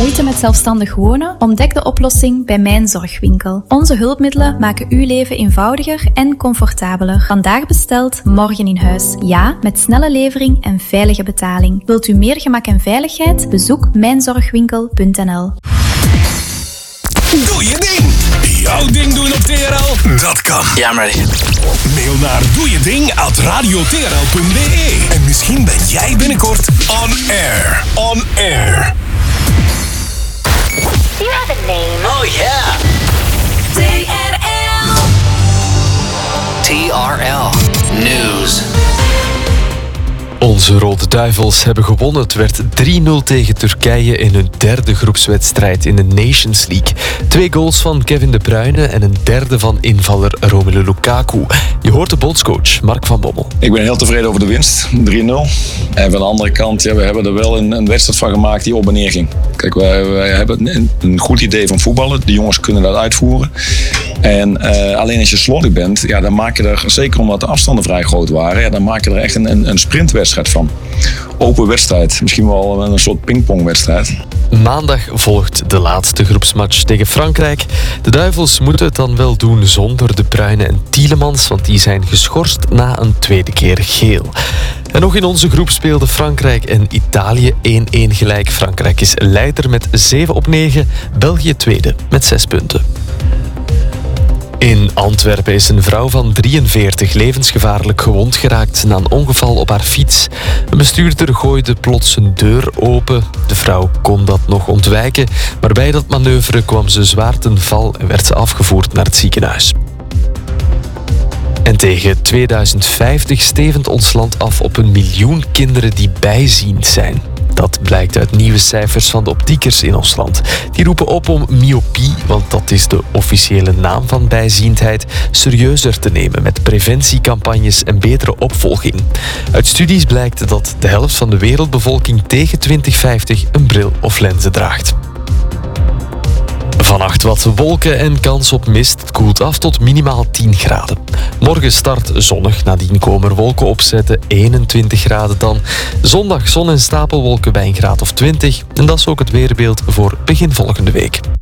Moeite met zelfstandig wonen? Ontdek de oplossing bij Mijn Zorgwinkel. Onze hulpmiddelen maken uw leven eenvoudiger en comfortabeler. Vandaag besteld, morgen in huis. Ja, met snelle levering en veilige betaling. Wilt u meer gemak en veiligheid? Bezoek mijnzorgwinkel.nl. Doe je ding! Jouw ding doen op TRL? Dat kan. Ja, maar... Mail naar doejeding@radiotrl.be. En misschien ben jij binnenkort on air. On air. You have a name. Oh yeah! TRL News. Onze Rode Duivels hebben gewonnen. Het werd 3-0 tegen Turkije in hun derde groepswedstrijd in de Nations League. 2 goals van Kevin De Bruyne en een derde van invaller Romelu Lukaku. Je hoort de bondscoach Mark van Bommel. Ik ben heel tevreden over de winst, 3-0. En van de andere kant, we hebben er wel een wedstrijd van gemaakt die op en neer ging. Kijk, wij hebben een goed idee van voetballen. De jongens kunnen dat uitvoeren. En alleen als je slordig bent, dan maak je er, zeker omdat de afstanden vrij groot waren, dan maak je er echt een sprintwedstrijd van. Open wedstrijd, misschien wel een soort pingpongwedstrijd. Maandag volgt de laatste groepsmatch tegen Frankrijk. De Duivels moeten het dan wel doen zonder De Bruyne en Tielemans, want die zijn geschorst na een tweede keer geel. En nog in onze groep speelden Frankrijk en Italië 1-1 gelijk. Frankrijk is leider met 7/9, België tweede met 6 punten. In Antwerpen is een vrouw van 43 levensgevaarlijk gewond geraakt na een ongeval op haar fiets. Een bestuurder gooide plots een deur open. De vrouw kon dat nog ontwijken, maar bij dat manoeuvre kwam ze zwaar ten val en werd ze afgevoerd naar het ziekenhuis. En tegen 2050 stevend ons land af op 1 miljoen kinderen die bijziend zijn. Dat blijkt uit nieuwe cijfers van de optiekers in ons land. Die roepen op om myopie, want dat is de officiële naam van bijziendheid, serieuzer te nemen met preventiecampagnes en betere opvolging. Uit studies blijkt dat de helft van de wereldbevolking tegen 2050 een bril of lenzen draagt. Vannacht wat wolken en kans op mist. Het koelt af tot minimaal 10 graden. Morgen start zonnig, nadien komen er wolken opzetten, 21 graden dan. Zondag zon en stapelwolken bij een graad of 20. En dat is ook het weerbeeld voor begin volgende week.